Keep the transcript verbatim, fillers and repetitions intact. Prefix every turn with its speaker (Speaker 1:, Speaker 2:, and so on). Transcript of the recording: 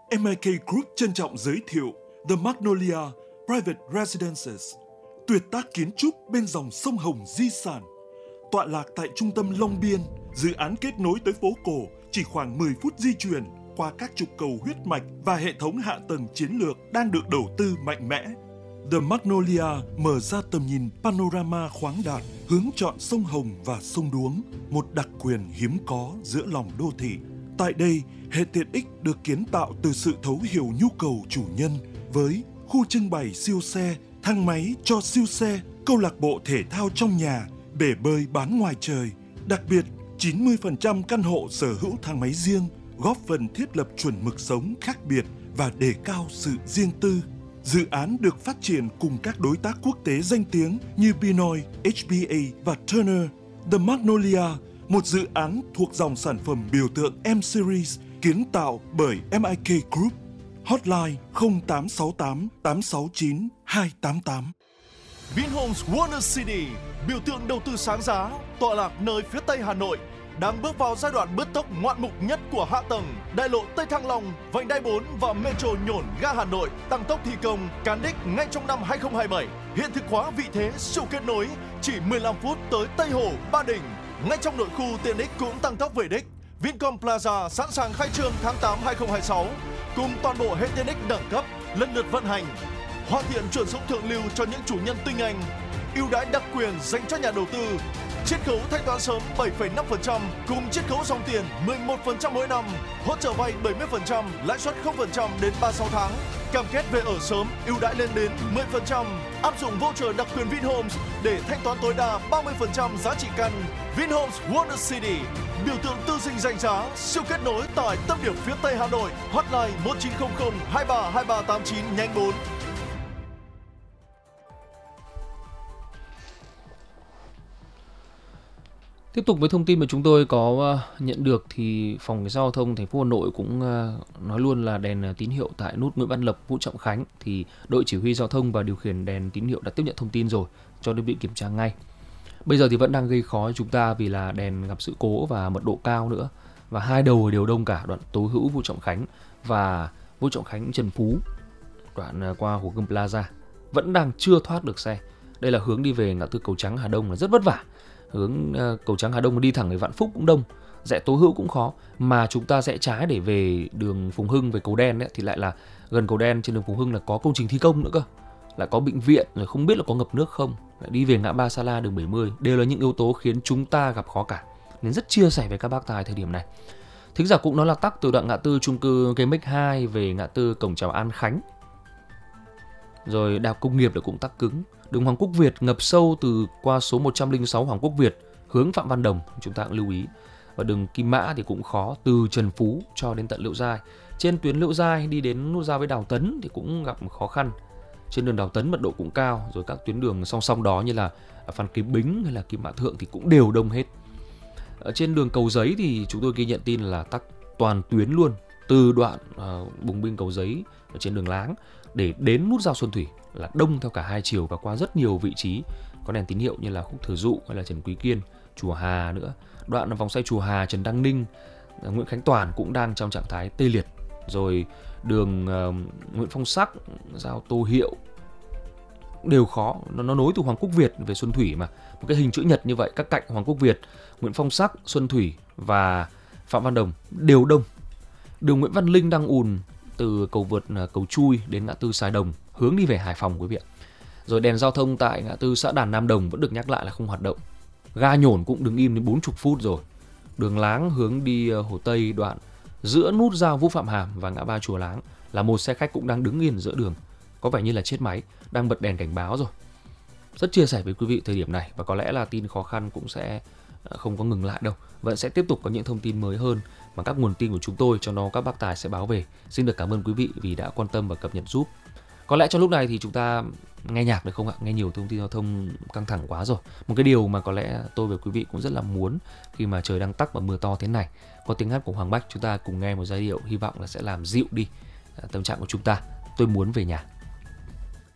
Speaker 1: em i ca Group trân trọng giới thiệu The Magnolia Private Residences, tuyệt tác kiến trúc bên dòng sông Hồng di sản. Tọa lạc tại trung tâm Long Biên, dự án kết nối tới phố cổ chỉ khoảng mười phút di chuyển qua các trục cầu huyết mạch và hệ thống hạ tầng chiến lược đang được đầu tư mạnh mẽ. The Magnolia mở ra tầm nhìn panorama khoáng đạt, hướng chọn sông Hồng và sông Đuống, một đặc quyền hiếm có giữa lòng đô thị. Tại đây, hệ tiện ích được kiến tạo từ sự thấu hiểu nhu cầu chủ nhân với khu trưng bày siêu xe, thang máy cho siêu xe, câu lạc bộ thể thao trong nhà, bể bơi bán ngoài trời. Đặc biệt, chín mươi phần trăm căn hộ sở hữu thang máy riêng, góp phần thiết lập chuẩn mực sống khác biệt và đề cao sự riêng tư. Dự án được phát triển cùng các đối tác quốc tế danh tiếng như Pinoy, hát bê a và Turner. The Magnolia, một dự án thuộc dòng sản phẩm biểu tượng M-Series kiến tạo bởi em i ca Group. Hotline không tám sáu tám tám sáu chín hai tám tám.
Speaker 2: Vinhomes Wonder City, biểu tượng đầu tư sáng giá, tọa lạc nơi phía tây Hà Nội, đang bước vào giai đoạn bứt tốc ngoạn mục nhất của hạ tầng. Đại lộ Tây Thăng Long, vành đai bốn và metro Nhổn ga Hà Nội tăng tốc thi công, cán đích ngay trong năm hai không hai bảy. Hiện thực hóa vị thế siêu kết nối, chỉ mười lăm phút tới Tây Hồ, Ba Đình. Ngay trong nội khu tiện ích cũng tăng tốc về đích. Vincom Plaza sẵn sàng khai trương tháng tám hai không hai sáu, cùng toàn bộ hệ tiện ích đẳng cấp lần lượt vận hành, hoàn thiện chuẩn sống thượng lưu cho những chủ nhân tinh anh, ưu đãi đặc quyền dành cho nhà đầu tư, chiết khấu thanh toán sớm bảy phẩy năm phần trăm cùng chiết khấu dòng tiền mười một phần trăm mỗi năm, hỗ trợ vay bảy mươi phần trăm, lãi suất không phần trăm đến ba mươi sáu tháng, cam kết về ở sớm, ưu đãi lên đến mười phần trăm, áp dụng voucher đặc quyền Vinhomes để thanh toán tối đa ba mươi phần trăm giá trị căn. Vinhomes Wonder City, biểu tượng tư sinh danh giá, siêu kết nối tại tâm điểm phía tây Hà Nội. Hotline một chín không không hai ba hai ba tám chín nhánh bốn.
Speaker 3: Tiếp tục với thông tin mà chúng tôi có uh, nhận được thì phòng cảnh sát giao thông thành phố Hà Nội cũng uh, nói luôn là đèn tín hiệu tại nút Nguyễn Văn Lập, Vũ Trọng Khánh thì đội chỉ huy giao thông và điều khiển đèn tín hiệu đã tiếp nhận thông tin rồi cho đơn vị kiểm tra ngay. Bây giờ thì vẫn đang gây khó cho chúng ta vì là đèn gặp sự cố và mật độ cao nữa, và hai đầu đều đông cả, đoạn Tố Hữu Vũ Trọng Khánh và Vũ Trọng Khánh Trần Phú, đoạn uh, qua Hồ Gươm Plaza vẫn đang chưa thoát được xe. Đây là hướng đi về ngã tư Cầu Trắng Hà Đông là rất vất vả. Hướng uh, Cầu Trắng Hà Đông đi thẳng về Vạn Phúc cũng đông, rẽ Tố Hữu cũng khó, mà chúng ta rẽ trái để về đường Phùng Hưng, về Cầu Đen ấy, thì lại là gần Cầu Đen trên đường Phùng Hưng là có công trình thi công nữa cơ, lại có bệnh viện, rồi không biết là có ngập nước không, lại đi về ngã ba Sa La đường bảy mươi, đều là những yếu tố khiến chúng ta gặp khó cả, nên rất chia sẻ với các bác tài thời điểm này. Thính giả cũng nói là tắc từ đoạn ngã tư chung cư Cây Mếch hai về ngã tư cổng chào An Khánh, rồi Đại học Công nghiệp là cũng tắc cứng. Đường Hoàng Quốc Việt ngập sâu từ qua số một trăm lẻ sáu Hoàng Quốc Việt hướng Phạm Văn Đồng, chúng ta cũng lưu ý. Và đường Kim Mã thì cũng khó, từ Trần Phú cho đến tận Liễu Giai. Trên tuyến Liễu Giai đi đến nút giao với Đào Tấn thì cũng gặp khó khăn. Trên đường Đào Tấn mật độ cũng cao, rồi các tuyến đường song song đó như là Phan Kế Bính hay là Kim Mã Thượng thì cũng đều đông hết. Ở trên đường Cầu Giấy thì chúng tôi ghi nhận tin là tắc toàn tuyến luôn, từ đoạn uh, Bùng Binh Cầu Giấy ở trên đường Láng để đến nút giao Xuân Thủy là đông theo cả hai chiều và qua rất nhiều vị trí có đèn tín hiệu như là khúc Thừa Dụ hay là Trần Quý Kiên, Chùa Hà nữa. Đoạn vòng xoay Chùa Hà, Trần Đăng Ninh, Nguyễn Khánh Toàn cũng đang trong trạng thái tê liệt. Rồi đường uh, Nguyễn Phong Sắc, giao Tô Hiệu đều khó, nó, nó nối từ Hoàng Quốc Việt về Xuân Thủy mà, một cái hình chữ nhật như vậy, các cạnh Hoàng Quốc Việt, Nguyễn Phong Sắc, Xuân Thủy và Phạm Văn Đồng đều đông. Đường Nguyễn Văn Linh đang ùn từ cầu vượt Cầu Chui đến ngã tư Sài Đồng hướng đi về Hải Phòng quý vị ạ. Rồi đèn giao thông tại ngã tư xã Đàn Nam Đồng vẫn được nhắc lại là không hoạt động. Ga Nhổn cũng đứng im đến bốn mươi phút rồi. Đường Láng hướng đi Hồ Tây đoạn giữa nút giao Vũ Phạm Hàm và ngã ba Chùa Láng là một xe khách cũng đang đứng yên giữa đường, có vẻ như là chết máy, đang bật đèn cảnh báo rồi. Rất chia sẻ với quý vị thời điểm này, và có lẽ là tin khó khăn cũng sẽ không có ngừng lại đâu, vẫn sẽ tiếp tục có những thông tin mới hơn mà các nguồn tin của chúng tôi cho nó các bác tài sẽ báo về. Xin được cảm ơn quý vị vì đã quan tâm và cập nhật giúp. Có lẽ trong lúc này thì chúng ta nghe nhạc được không ạ? Nghe nhiều thông tin giao thông căng thẳng quá rồi. Một cái điều mà có lẽ tôi và quý vị cũng rất là muốn khi mà trời đang tắc và mưa to thế này, có tiếng hát của Hoàng Bách, chúng ta cùng nghe một giai điệu hy vọng là sẽ làm dịu đi tâm trạng của chúng ta. Tôi muốn về nhà.